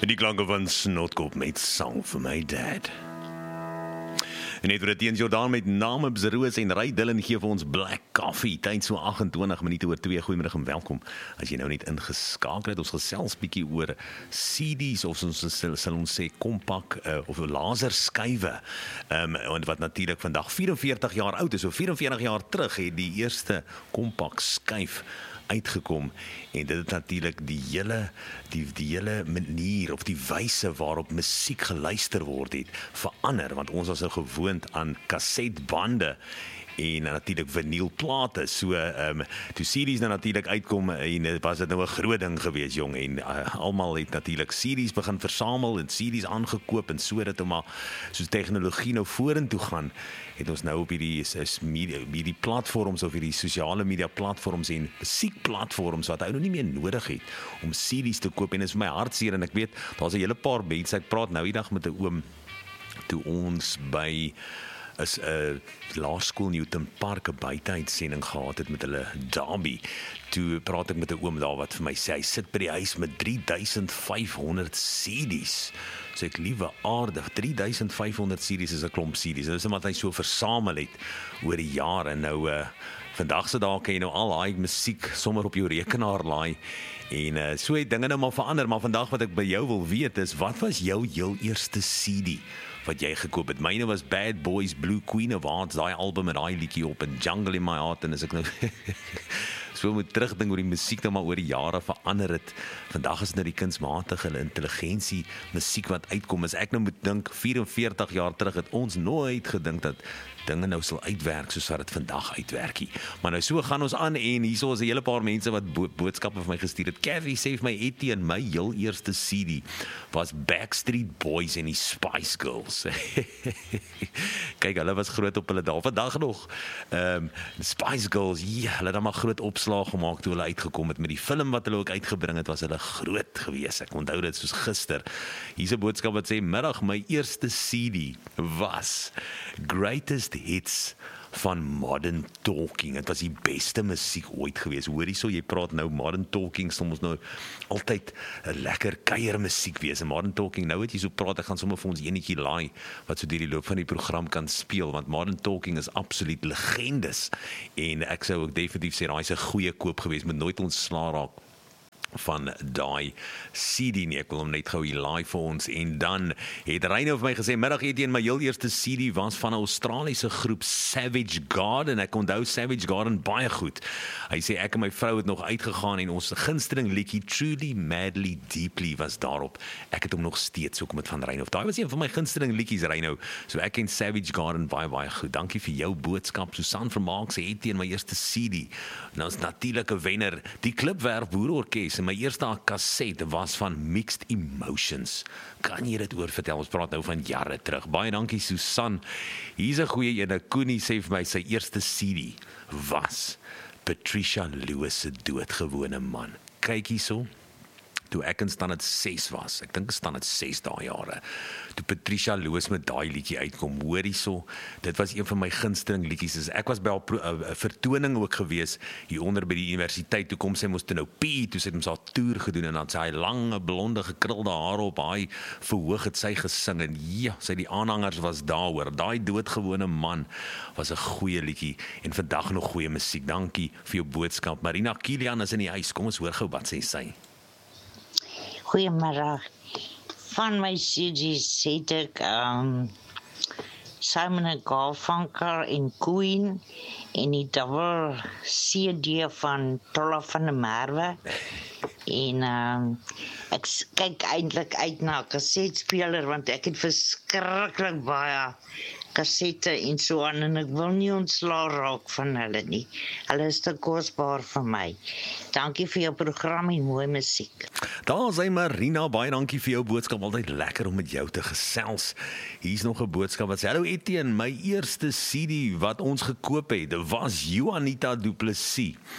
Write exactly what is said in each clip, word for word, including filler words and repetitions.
Die klanke van Snotkop met Song for My Dad. En net vir Etienne Jordan met name Bzeroos en Ray Dillon gee vir ons Black Coffee. Tyd so agt-en-twintig minute oor twee. Goeiemiddag en welkom. As jy nou net ingeskakel het, ons gesels bietjie oor C D's of ons sal, sal ons sê kompak uh, of laserskywe. Um, en wat natuurlik vandag vyf-en-veertig jaar oud is. So vyf-en-veertig jaar terug het die eerste kompak skyf uitgekom en dit het natuurlik die hele die die hele manier of die wyse waarop musiek geluister word het verander, want ons was nou gewoond aan kasetbande en natuurlik vinylplate. So ehm um, toe C D's nou natuurlik uitkom en was dit nou 'n groot ding geweest, jong, en uh, almal het natuurlik C D's begin versamel en C D's aangekoop en so dit maar soos tegnologie nou vorentoe gaan, het ons nou op hierdie is media hierdie platforms of hierdie sosiale media platforms en musiekplatforms wat ou nou nie meer nodig het om C D's te koop, en dit is vir my hartseer. En ek weet daar's 'n hele paar mense, ek praat nou die dag met 'n oom toe ons by is 'n uh, laerskool Newton Park 'n buiteuitsending gehad het met hulle derby. Toe praat ek met 'n oom daar wat vir my sê hy sit by die huis met drie duisend vyf honderd C D's. So ek liewe aardig, drie duisend vyf honderd C D's is 'n klomp C D's. Dit is wat hy so versamel het oor die jare. Nou uh, vandag se dae kan jy nou al daai musiek sommer op jou rekenaar laai. En uh, so het dinge nou maar verander, maar vandag wat ek by jou wil weet is, wat was jou heel eerste C D wat jy gekoop het? Myne was Bad Boys Blue Queen of Hearts, daai album met daai liedjie op, en Jungle in My Heart, en as ek nou so moet terugdink hoe die musiek nou maar oor die jare verander het. Vandag is nou die kunsmatige intelligensie musiek wat uitkom. As ek nou moet dink, vyf-en-veertig jaar terug het ons nooit gedink dat dinge nou sal uitwerk soos wat dit vandag uitwerkie. Maar nou so gaan ons aan, en hierso is 'n hele paar mense wat bo boodskappe vir my gestuur het. Kathy sê vir my, Etienne, my heel eerste C D was Backstreet Boys en die Spice Girls. Kyk, hulle was groot op hulle dae. Vandag nog, ehm um, Spice Girls, ja, hulle het dan maar groot opslag gemaak toe hulle uitgekom het met die film wat hulle ook uitgebring het, was hulle groot geweest. Ek onthou dit soos gister. Hier's 'n boodskap wat sê, middag, my eerste C D was Greatest Hits van Modern Talking. Het was die beste musiek ooit geweest. Hoor hierso, jy praat nou Modern Talking, soms nou altyd 'n lekker kuiermusiek wees. En Modern Talking, nou het jy so praat, ek gaan sommer vir ons enetjie laai wat so deur die loop van die program kan speel, want Modern Talking is absoluut legendes. En ek sou ook definitief sê, daai is 'n goeie koop geweest, moet nooit ontslaa raak van daai C D nie. Ek wil hom net gou hier live vir ons. En dan het Reino vir my gesê, middag Etienne, my heel eerste C D was van 'n Australiese groep Savage Garden. Ek onthou Savage Garden baie goed. Hy sê ek en my vrou het nog uitgegaan en ons gunsteling liedjie Truly Madly Deeply was daarop. Ek het hom nog steeds, ook met van Reino. Daai was een van my gunsteling liedjies, Reino. So ek ken Savage Garden baie baie goed. Dankie vir jou boodskap. Susan Vermaak sê Etienne, my eerste C D. Nou is natuurlik 'n wenner, die Klipwerf Boerorkes. My eerste kaset was van Mixed Emotions. Kan jy dit oor vertel? Ons praat nou van jare terug. Baie dankie, Susan. Hier's 'n goeie ene. Koenie sê vir my, sy eerste C D was Patricia Lewis se Doodgewone Man. Kyk hierso. Toe ek in standaard ses was, ek dink standaard ses daai jare, toe Patricia Lewis met daai liedjie uitkom, hoor hierso, dit was een van my gunsteling liedjies. Ek was by 'n vertoning ook gewees hier onder by die universiteit. Toe kom sy mos toe nou P, toe sy het ons haar toer gedoen, en dan sy hy lange blonde gekrulde hare op hy verhoog het sy gesing, en ja, sy die aanhangers was daaroor. Daai Doodgewone Man was 'n goeie liedjie, en vandag nog goeie musiek. Dankie vir jou boodskap. Marina Kilian is in die huis. Kom ons hoor gou wat sê sy. Goeiemiddag. Van my C D's het ek um, Simon en Garfunkel en Queen en die dubbel C D van Tolla van der Merwe. En um, ek kyk eintlik uit na 'n kasetspeler, want ek het verskriklik baie kassette en so aan, en ek wil nie ontslaa raak van hulle nie. Hulle is te kosbaar vir my. Dankie vir jou program en mooi musiek. Daar sê Marina, baie dankie vir jou boodskap. Altyd lekker om met jou te gesels. Hier's nog 'n boodskap wat sê, hallo Etienne, my eerste C D wat ons gekoop het was Juanita Du Plessis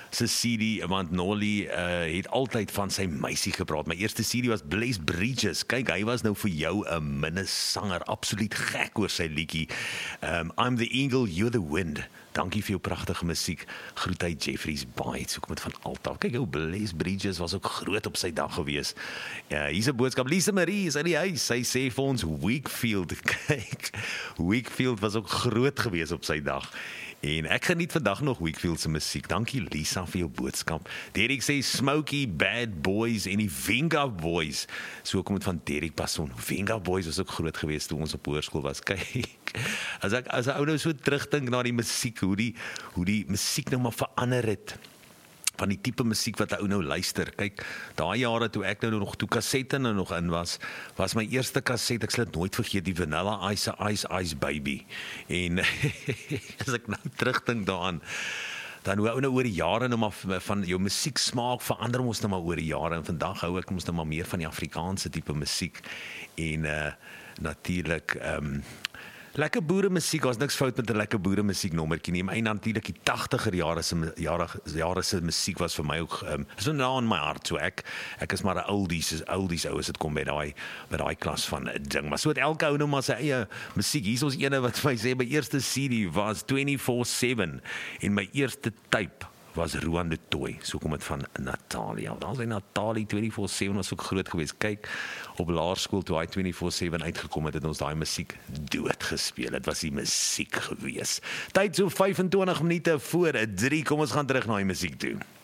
se C D, want Nolly uh, het altyd van sy meisie gepraat. My eerste C D was Blaze Bridges. Kyk, hy was nou vir jou 'n minnesanger, absoluut gek oor sy liedjie. Um, I'm the eagle, you're the wind. Dankie vir jou pragtige musiek. Groet uit Jeffreys Bay, soek met van Altaf. Kyk, ou Blaze Bridges was ook groot op sy dag gewees. Ja, hier's 'n boodskap. Lisa Marie is uit die huis. Sy sê vir ons Wakefield. Kyk, Wakefield was ook groot gewees op sy dag. En ek geniet vandag nog Wakefield se musiek. Dankie Lisa vir jou boodskap. Derek sê Smokey, Bad Boys en die Venga Boys. So kom dit van Derek Passon. Venga Boys was ook groot gewees toe ons op hoërskool was. Kyk, as ek as 'n ou nou so terugdink na die musiek, hoe die hoe die musiek nou maar verander het. Van die tipe musiek wat 'n ou nou luister. Kyk, daai jare toe ek nou nog toe kassette nou nog in was, was my eerste kaset, ek sal dit nooit vergeet, die Vanilla Ice Ice Ice Baby. En as ek nou terugdink daaraan, dan hoe ou nou oor die jare nou maar van jou musiek smaak verander ons nou maar oor die jare, en vandag hou ek ons nou maar meer van die Afrikaanse tipe musiek. En uh, natuurlik um, lekker boere musiek, daar's niks fout met 'n lekker boere musiek nommertjie nie. My natuurlik die tagtiger jare se jare jare se musiek was vir my ook um, so nou in my hart. So ek ek is maar 'n oldies oldies ou as dit kom by daai by daai klas van ding. Maar so het elke ou nou maar sy eie musiek. Hier is ons ene wat vir my sê my eerste C D was twenty-four seven en my eerste tape was Roan de Toy, so kom dit van Natalia. Dan sy Natalie twenty-four seven was ook groot geweest. Kyk, op laerskool toe hy twenty-four seven uitgekom het, het ons daai musiek dood gespeel. Dit was die musiek geweest. Tyd so vyf en twintig minute voor drie. Kom ons gaan terug na die musiek toe.